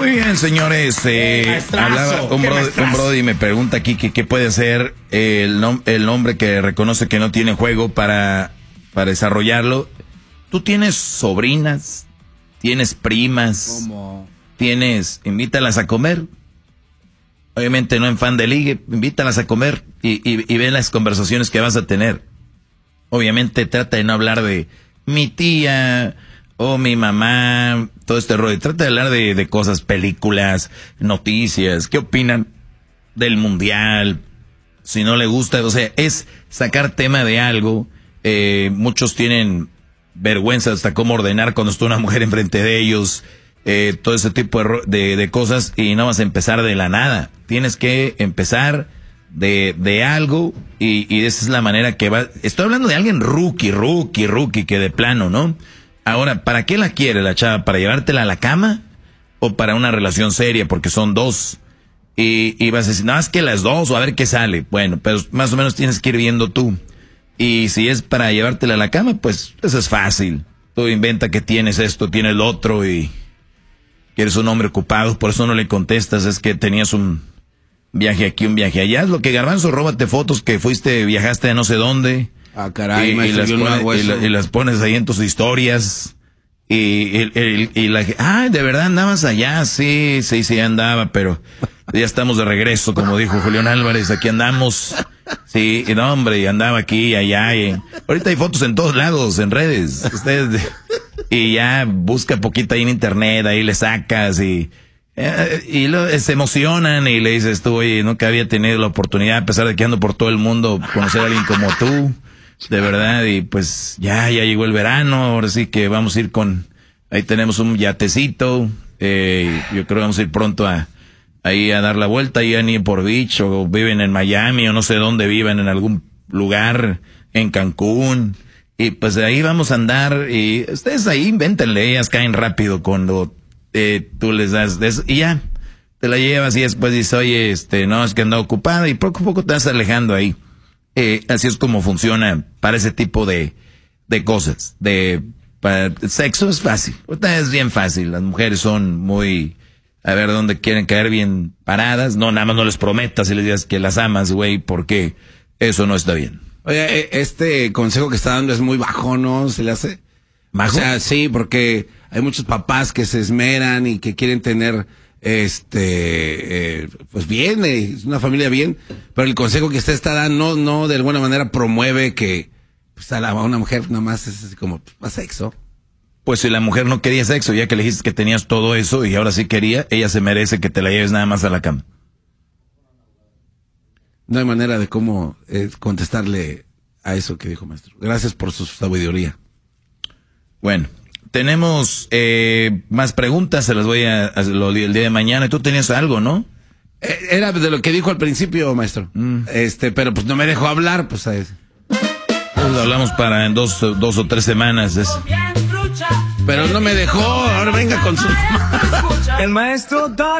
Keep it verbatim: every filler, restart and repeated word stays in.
Muy bien, señores. Eh, hablaba un brody, un brody me pregunta aquí que qué puede hacer el, nom el hombre que reconoce que no tiene juego para, para desarrollarlo. Tú tienes sobrinas, tienes primas, ¿Cómo? tienes, invítalas a comer. Obviamente no en fan de ligue, invítalas a comer y, y, y ve las conversaciones que vas a tener. Obviamente trata de no hablar de mi tía o mi mamá, todo este rollo. Trata de hablar de, de cosas, películas, noticias, qué opinan del mundial, si no le gusta, o sea, es sacar tema de algo. Eh, muchos tienen vergüenza hasta cómo ordenar cuando está una mujer enfrente de ellos, eh, todo ese tipo de, de, de cosas, y no vas a empezar de la nada. Tienes que empezar de, de algo y, y esa es la manera que va. Estoy hablando de alguien rookie, rookie, rookie, que de plano, ¿no? Ahora, ¿para qué la quiere la chava? ¿Para llevártela a la cama o para una relación seria? Porque son dos. Y, y vas a decir, no, es que las dos, o a ver qué sale. Bueno, pero más o menos tienes que ir viendo tú. Y si es para llevártela a la cama, pues eso es fácil. Tú inventa que tienes esto, tienes lo otro y que eres un hombre ocupado, por eso no le contestas, es que tenías un viaje aquí, un viaje allá. Es lo que Garbanzo, róbate fotos que fuiste, viajaste a no sé dónde. Ah, caray, y, maestro, y, las yo no pones, hago y, eso. la, y las pones ahí en tus historias. Y, y, y, y la ah, de verdad andabas allá, sí, sí, sí andaba, pero ya estamos de regreso, como dijo Julián Álvarez, aquí andamos. Sí, y no, hombre, y andaba aquí, allá, y ahorita hay fotos en todos lados, en redes. Ustedes, y ya busca poquito ahí en internet, ahí le sacas y, eh, y lo, se emocionan y le dices tú, oye, nunca había tenido la oportunidad, a pesar de que ando por todo el mundo, conocer a alguien como tú, de verdad, y pues ya, ya llegó el verano, ahora sí que vamos a ir con, ahí tenemos un yatecito, eh, yo creo que vamos a ir pronto a ahí a dar la vuelta, ahí a Newport Beach, o viven en Miami, o no sé dónde viven, en algún lugar, en Cancún, y pues de ahí vamos a andar, y ustedes ahí invéntenle, ellas caen rápido cuando eh, tú les das, des, y ya, te la llevas y después dices, oye, este, no, es que anda ocupada, y poco a poco te vas alejando ahí. Eh, así es como funciona para ese tipo de, de cosas, de, para, sexo es fácil, es bien fácil, las mujeres son muy, a ver dónde quieren caer bien paradas. No, nada más no les prometas y les digas que las amas, güey, porque eso no está bien. Oye, este consejo que está dando es muy bajo, ¿no? ¿Se le hace? ¿Bajo? O sea, sí, porque hay muchos papás que se esmeran y que quieren tener, este, eh, pues bien, eh, es una familia bien, pero el consejo que usted está dando no, no de alguna manera promueve que pues, a, la, a una mujer nada más es así como, pues, más sexo. Pues si la mujer no quería sexo, ya que le dijiste que tenías todo eso y ahora sí quería, ella se merece que te la lleves nada más a la cama. No hay manera de cómo eh, contestarle a eso que dijo maestro. Gracias por su sabiduría. Bueno, tenemos eh, más preguntas, se las voy a hacer el día de mañana. Y tú tenías algo, ¿no? Eh, era de lo que dijo al principio, maestro. Mm. Este, pero pues no me dejó hablar, pues a eso. Pues hablamos para en dos, dos o tres semanas. Es... Pero no me dejó, ahora venga con su... El maestro Doc.